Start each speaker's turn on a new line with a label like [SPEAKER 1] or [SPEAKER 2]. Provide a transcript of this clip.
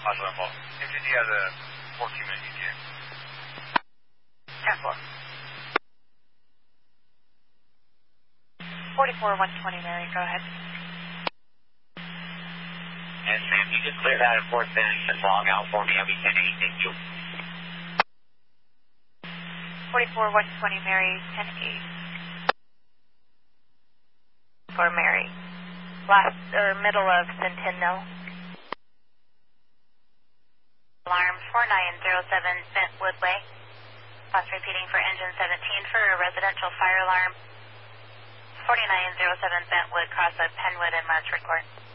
[SPEAKER 1] 好的，好。MGD的14名意见。
[SPEAKER 2] 10-4. 44-120 Mary, go ahead.
[SPEAKER 3] And Sam, you just cleared out of Fort Benning and log out for me. I'll be 10-8, thank you.
[SPEAKER 2] 44-120 Mary, 10-8. For Mary. Middle of Centennial.
[SPEAKER 4] Alarm 4907 Bentwood Way. Bus repeating for engine 17 for a residential fire alarm. 4907 Bentwood, cross at Penwood and March record.